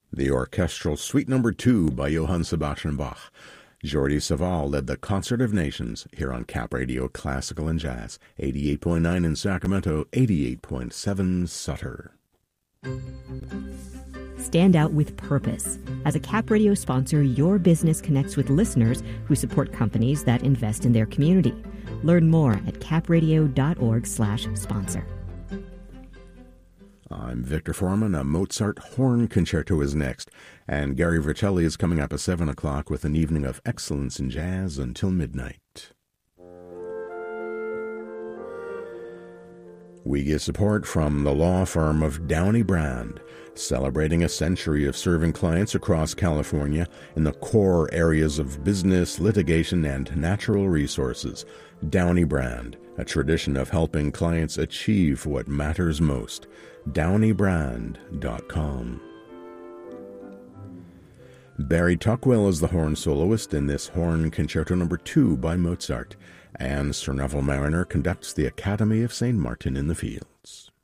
The Orchestral Suite No. 2 by Johann Sebastian Bach. Jordi Savall led the Concert of Nations here on Cap Radio Classical and Jazz, 88.9 in Sacramento, 88.7 Sutter. Stand out with purpose. As a Cap Radio sponsor, your business connects with listeners who support companies that invest in their community. Learn more at capradio.org/sponsor. I'm Victor Foreman. A Mozart Horn Concerto is next, and Gary Vercelli is coming up at 7 o'clock with an evening of excellence in jazz until midnight. We get support from the law firm of Downey Brand, celebrating a century of serving clients across California in the core areas of business, litigation, and natural resources. Downey Brand, a tradition of helping clients achieve what matters most. DowneyBrand.com. Barry Tuckwell is the horn soloist in this Horn Concerto No. 2 by Mozart, and Sir Neville Mariner conducts the Academy of St. Martin in the Fields.